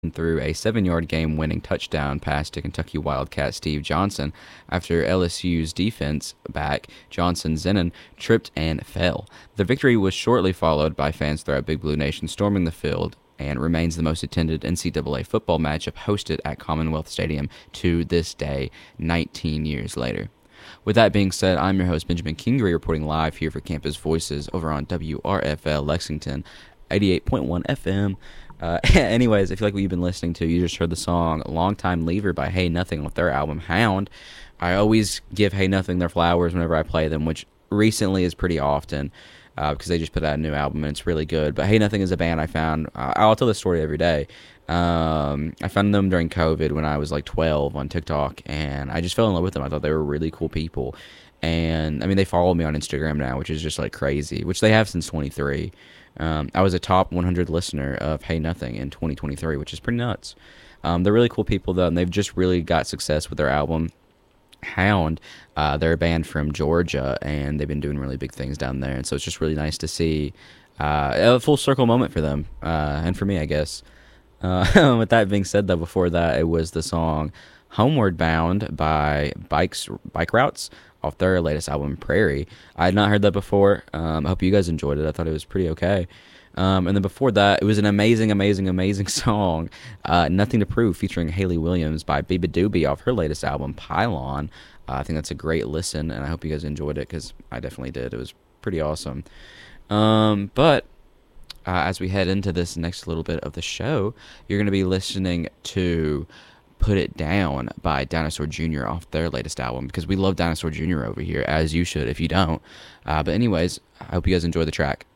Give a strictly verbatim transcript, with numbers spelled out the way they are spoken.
threw a seven-yard game-winning touchdown pass to Kentucky Wildcat Steve Johnson after L S U's defense back, Johnson Zennon, tripped and fell. The victory was shortly followed by fans throughout Big Blue Nation storming the field and remains the most attended N C double A football matchup hosted at Commonwealth Stadium to this day, nineteen years later. With that being said, I'm your host, Benjamin Kingery, reporting live here for Campus Voices over on W R F L Lexington, eighty-eight point one F M. Uh, anyways, if you like what you've been listening to, you just heard the song Longtime Leaver by Hey Nothing off their album Hound. I always give Hey Nothing their flowers whenever I play them, which recently is pretty often uh, because they just put out a new album and it's really good. But Hey Nothing is a band I found. Uh, I'll tell this story every day. Um, I found them during COVID when I was like twelve on TikTok, and I just fell in love with them. I thought they were really cool people. And I mean, they follow me on Instagram now, which is just like crazy, which they have since twenty-three. Um, I was a top one hundred listener of Hey Nothing in twenty twenty-three, which is pretty nuts. Um, they're really cool people, though, and they've just really got success with their album, Hound. Uh, they're a band from Georgia, and they've been doing really big things down there, and so it's just really nice to see uh, a full circle moment for them, uh, and for me, I guess. Uh, with that being said, though, before that, it was the song Homeward Bound by Bikes Bike Routes off their latest album, Prairie. I had not heard that before. Um, I hope you guys enjoyed it. I thought it was pretty okay. Um, and then before that, it was an amazing, amazing, amazing song, uh, Nothing to Prove, featuring Haley Williams by Biba Doobie off her latest album, Pylon. Uh, I think that's a great listen, and I hope you guys enjoyed it, because I definitely did. It was pretty awesome. Um, but uh, as we head into this next little bit of the show, you're going to be listening to Put It Down by Dinosaur Junior off their latest album, because we love Dinosaur Junior over here, as you should if you don't. Uh, but anyways, I hope you guys enjoy the track.